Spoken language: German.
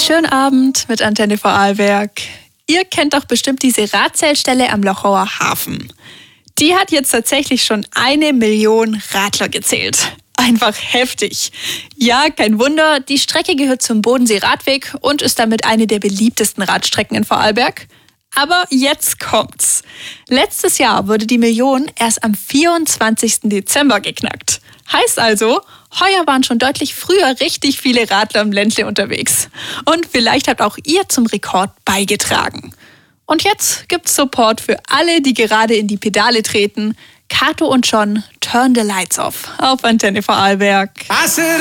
Schönen Abend mit Antenne Vorarlberg. Ihr kennt doch bestimmt diese Radzellstelle am Lochauer Hafen. Die hat jetzt tatsächlich schon 1 Million Radler gezählt. Einfach heftig. Ja, kein Wunder, die Strecke gehört zum Bodensee-Radweg und ist damit eine der beliebtesten Radstrecken in Vorarlberg. Aber jetzt kommt's. Letztes Jahr wurde die Million erst am 24. Dezember geknackt. Heißt also, heuer waren schon deutlich früher richtig viele Radler im Ländle unterwegs. Und vielleicht habt auch ihr zum Rekord beigetragen. Und jetzt gibt's Support für alle, die gerade in die Pedale treten. Kato und John, Turn the Lights Off auf Antenne Vorarlberg.